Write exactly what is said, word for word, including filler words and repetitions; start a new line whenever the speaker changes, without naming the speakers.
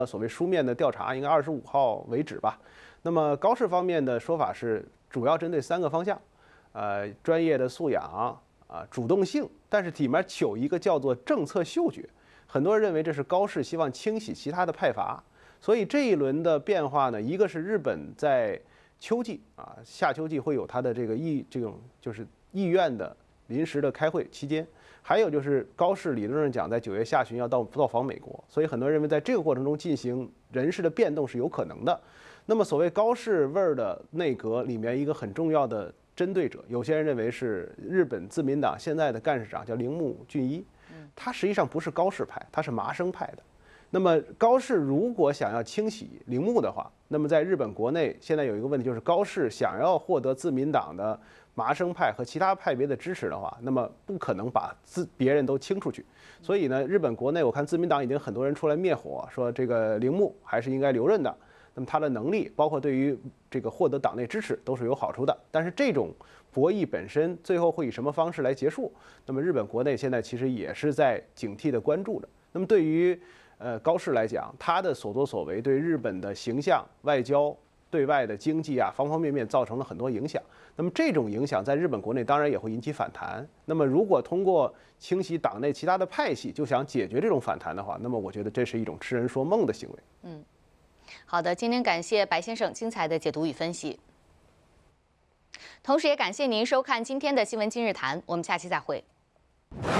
所谓书面的调查，应该二十五号为止吧。那么高市方面的说法是，主要针对三个方向，呃，专业的素养啊，主动性，但是里面有一个叫做政策嗅觉。很多人认为这是高市希望清洗其他的派阀，所以这一轮的变化呢，一个是日本在秋季啊，夏秋季会有它的这个议这种就是议院的临时的开会期间。还有就是高市理论上讲，在九月下旬要到到访美国，所以很多人认为在这个过程中进行人事的变动是有可能的。那么所谓高市味儿的内阁里面一个很重要的针对者，有些人认为是日本自民党现在的干事长叫铃木俊一，他实际上不是高市派，他是麻生派的。那么高市如果想要清洗铃木的话，那么在日本国内现在有一个问题，就是高市想要获得自民党的麻生派和其他派别的支持的话，那么不可能把自别人都清出去。所以呢，日本国内我看自民党已经很多人出来灭火，说这个铃木还是应该留任的。那么他的能力，包括对于这个获得党内支持，都是有好处的。但是这种博弈本身最后会以什么方式来结束？那么日本国内现在其实也是在警惕的关注的。那么对于呃高市来讲，他的所作所为对日本的形象、外交、对外的经济啊方方面面造成了很多影响。那么这种影响在日本国内当然也会引起反弹。那么如果通过清洗党内其他的派系就想解决这种反弹的话，那么我觉得这是一种痴人说梦的行为。
嗯，好的，今天感谢白先生精彩的解读与分析，同时也感谢您收看今天的新闻今日谈，我们下期再会。